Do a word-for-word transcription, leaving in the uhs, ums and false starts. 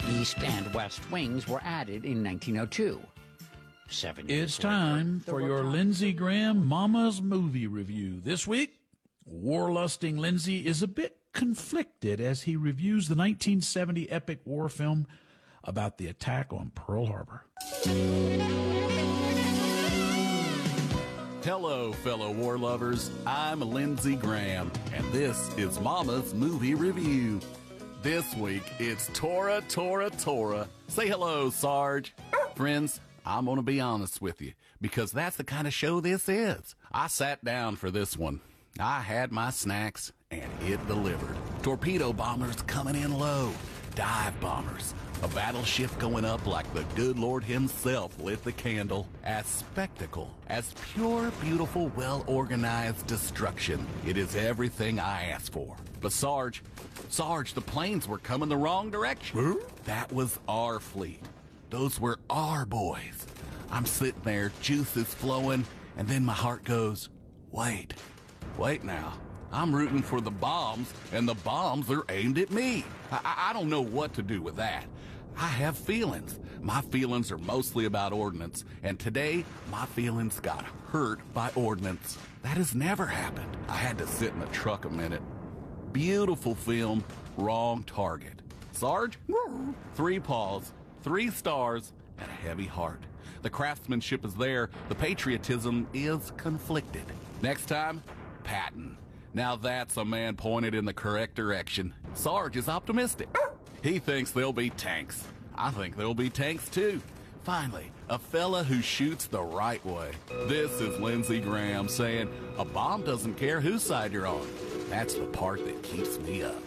East and west wings were added in nineteen oh two. Seven years It's time later, for the your Rotunda- Lindsey Graham Mama's Movie Review. This week, war-lusting Lindsey is a bit conflicted as he reviews the nineteen seventy epic war film about the attack on Pearl Harbor. Hello, fellow war lovers. I'm Lindsey Graham, and this is Mama's Movie Review. This week, it's Tora, Tora, Tora. Say hello, Sarge. Friends, I'm going to be honest with you, because that's the kind of show this is. I sat down for this one. I had my snacks, and it delivered. Torpedo bombers coming in low. Dive bombers. A battleship going up like the good Lord himself lit the candle. As spectacle, as pure, beautiful, well-organized destruction. It is everything I asked for. But Sarge, Sarge, the planes were coming the wrong direction. Huh? That was our fleet. Those were our boys. I'm sitting there, juice is flowing, and then my heart goes, wait, wait now. I'm rooting for the bombs, and the bombs are aimed at me. I, I don't know what to do with that. I have feelings. My feelings are mostly about ordnance, and today, my feelings got hurt by ordnance. That has never happened. I had to sit in the truck a minute. Beautiful film, wrong target. Sarge? Three paws, three stars, and a heavy heart. The craftsmanship is there. The patriotism is conflicted. Next time, Patton. Now that's a man pointed in the correct direction. Sarge is optimistic. He thinks there'll be tanks. I think there'll be tanks too. Finally, a fella who shoots the right way. This is Lindsey Graham saying, a bomb doesn't care whose side you're on. That's the part that keeps me up.